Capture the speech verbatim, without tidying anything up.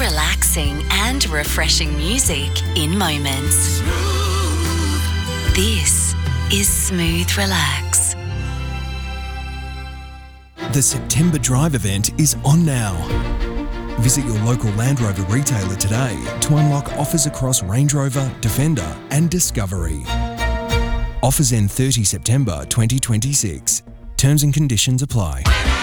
relaxing and refreshing music in moments. This is Smooth Relax. The September Drive event is on now. Visit your local Land Rover retailer today to unlock offers across Range Rover, Defender and Discovery. Offers end thirtieth September twenty twenty-six. Terms and conditions apply.